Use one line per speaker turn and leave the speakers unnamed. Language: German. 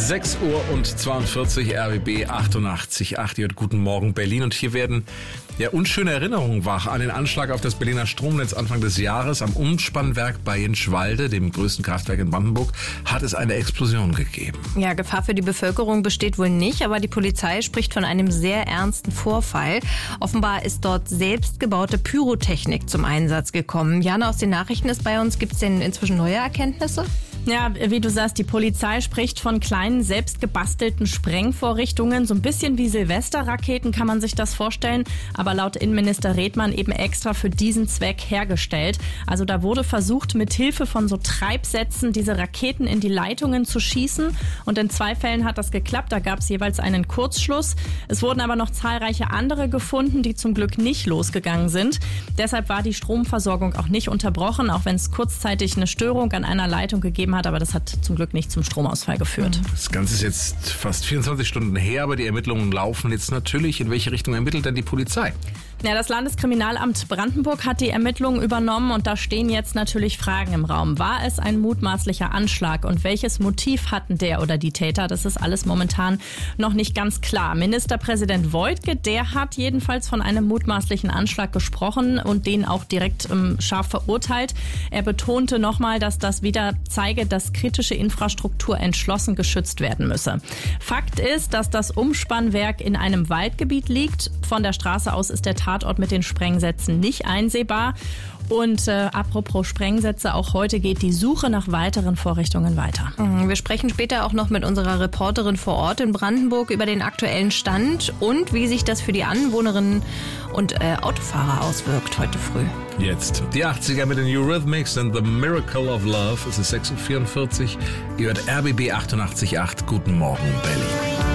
6:42 Uhr, RBB 88.8. Guten Morgen Berlin. Und hier werden unschöne Erinnerungen wach an den Anschlag auf das Berliner Stromnetz Anfang des Jahres. Am Umspannwerk bei Jenschwalde, dem größten Kraftwerk in Brandenburg, hat es eine Explosion gegeben.
Ja, Gefahr für die Bevölkerung besteht wohl nicht, aber die Polizei spricht von einem sehr ernsten Vorfall. Offenbar ist dort selbstgebaute Pyrotechnik zum Einsatz gekommen. Jana, aus den Nachrichten ist bei uns. Gibt es denn inzwischen neue Erkenntnisse?
Ja, wie du sagst, die Polizei spricht von kleinen, selbstgebastelten Sprengvorrichtungen. So ein bisschen wie Silvesterraketen kann man sich das vorstellen, aber laut Innenminister Redmann eben extra für diesen Zweck hergestellt. Also da wurde versucht, mit Hilfe von so Treibsätzen diese Raketen in die Leitungen zu schießen. Und in 2 Fällen hat das geklappt. Da gab es jeweils einen Kurzschluss. Es wurden aber noch zahlreiche andere gefunden, die zum Glück nicht losgegangen sind. Deshalb war die Stromversorgung auch nicht unterbrochen, auch wenn es kurzzeitig eine Störung an einer Leitung gegeben hat, aber das hat zum Glück nicht zum Stromausfall geführt.
Das Ganze ist jetzt fast 24 Stunden her, aber die Ermittlungen laufen jetzt natürlich. In welche Richtung ermittelt denn die Polizei?
Ja, das Landeskriminalamt Brandenburg hat die Ermittlungen übernommen und da stehen jetzt natürlich Fragen im Raum. War es ein mutmaßlicher Anschlag und welches Motiv hatten der oder die Täter? Das ist alles momentan noch nicht ganz klar. Ministerpräsident Woidke, der hat jedenfalls von einem mutmaßlichen Anschlag gesprochen und den auch direkt scharf verurteilt. Er betonte nochmal, dass das wieder zeige, dass kritische Infrastruktur entschlossen geschützt werden müsse. Fakt ist, dass das Umspannwerk in einem Waldgebiet liegt. Von der Straße aus ist der Tatort mit den Sprengsätzen nicht einsehbar. Und apropos Sprengsätze, auch heute geht die Suche nach weiteren Vorrichtungen weiter.
Wir sprechen später auch noch mit unserer Reporterin vor Ort in Brandenburg über den aktuellen Stand und wie sich das für die Anwohnerinnen und Autofahrer auswirkt heute früh.
Jetzt die 80er mit den Eurythmics and The Miracle of Love. Es ist 6:44 Uhr. Ihr hört RBB 88.8. Guten Morgen Berlin.